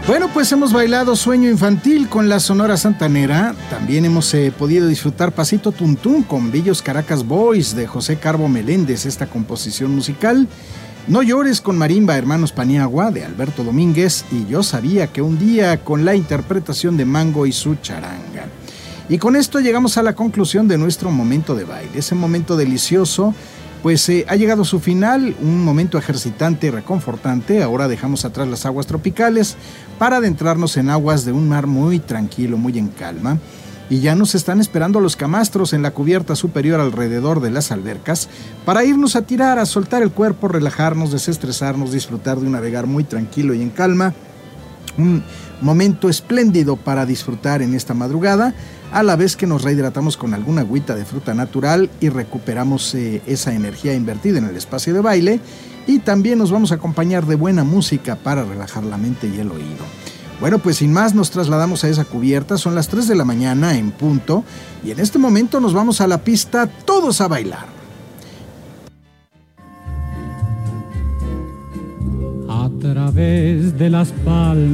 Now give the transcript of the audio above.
Bueno, pues hemos bailado Sueño Infantil con la Sonora Santanera. También hemos podido disfrutar Pasito Tuntún con Villos Caracas Boys de José Carbo Meléndez, esta composición musical. No llores con Marimba Hermanos Paniagua de Alberto Domínguez y Yo sabía que un día con la interpretación de Mango y su charanga. Y con esto llegamos a la conclusión de nuestro momento de baile, ese momento delicioso. Pues ha llegado su final, un momento ejercitante y reconfortante. Ahora dejamos atrás las aguas tropicales para adentrarnos en aguas de un mar muy tranquilo, muy en calma. Y ya nos están esperando los camastros en la cubierta superior alrededor de las albercas para irnos a tirar, a soltar el cuerpo, relajarnos, desestresarnos, disfrutar de un navegar muy tranquilo y en calma. Un momento espléndido para disfrutar en esta madrugada, a la vez que nos rehidratamos con alguna agüita de fruta natural y recuperamos esa energía invertida en el espacio de baile, y también nos vamos a acompañar de buena música para relajar la mente y el oído. Bueno, pues sin más nos trasladamos a esa cubierta, son las 3 de la mañana en punto, y en este momento nos vamos a la pista todos a bailar. A través de las palmas